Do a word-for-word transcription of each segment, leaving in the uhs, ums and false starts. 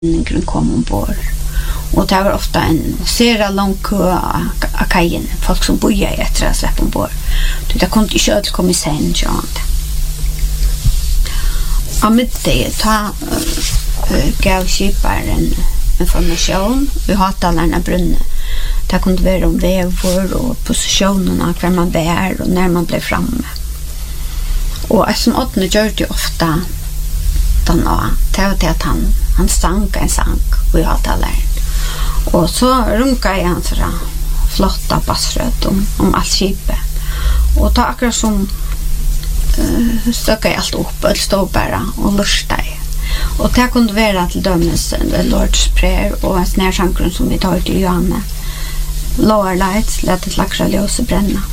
Ingen kom ombord. Och det var ofta en sera lång kö av kajen. Folk som bor efter att släppa ombord. Det kunde inte öll komma i sen. Av middag ta uh, gav skiparen information. Vi hatade den brunne. Det kunde vara om vävor och positionerna, hur man bär och när man blev framme. Och som åttende gör det ofta den var till att han, han sank en sank och jag hatade den. Och så runkade jag en sådär flotta bassröd om, om allt skipet. Och ta akkurat som uh, stökade jag allt upp och stod bara och lustade. Och det kunde vara till dömes Lord's Prayer och en snärsankron som vi tar till Johanne. Lower lights, lät ett lackra ljus bränna.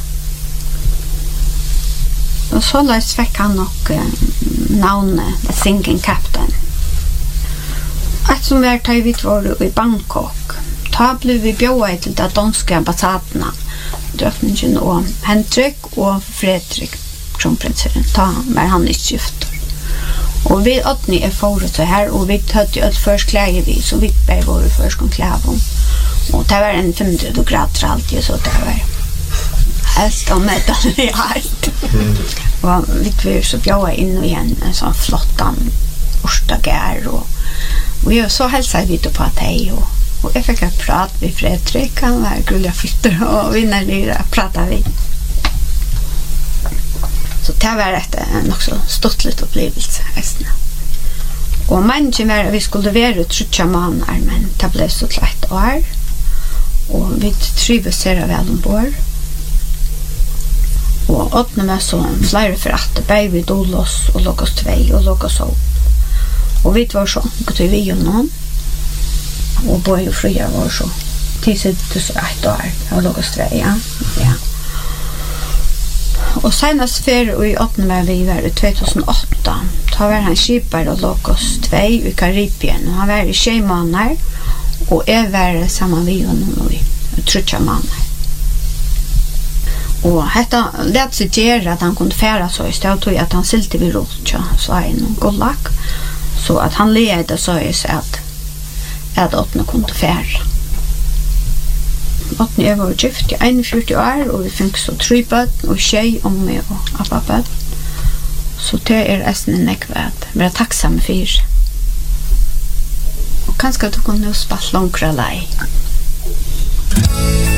Och så lös fick han och uh, navnet The Singing Captain. Ett som var tar vi var i Bangkok. Ta blev vi bjöda till de danska ambassaderna. Drottningen och Henrik och Fredrik, kronprinsen. Ta med han i syfter. Och vi åtni är förut så här och vi hade ett först kläge vi så vi bär våra först kom klävom. Och det var en femhundra grader alltid så det var helt och medalj allt. Och vi var så bjöda in igen en sån flottan orstagär och vi var så hälsade vi på att hej och och jag fick ett prat med Fredrik, han var gulliga flytter och vi när vi pratade vi. Så det var ett en också stottligt upplevelse. Och människan var att vi skulle vara trutja månader, men det blev så ett år. Och vi trivdes så väl ombord. Och åttende med så flera för att baby dolos och låg oss två och låg oss upp. Och vi var så, gått vi ju någon. Och boj och fria var så. Tills det så ett år. Jag låg oss två, ja. ja. Och senast för i åttende med vi var i tjugohundraåtta. Då var han skipare och låg oss två i Karibien. Och han var i tjej månader. Och jag var samman vid honom i trutja månader. Och detta lät sig göra att han kunde fära så istället tog att han silte vid rotja. Så är en gollack. Så att han ledde så är så att att åttende kunde fära. Åttende var gift i einogfjøruti år og vi fikk så tre bøtten og tjej om meg og appapet. Så det er resten en nekvæt. Vi er takksomme for. Og kanskje du kunne spille langere lei.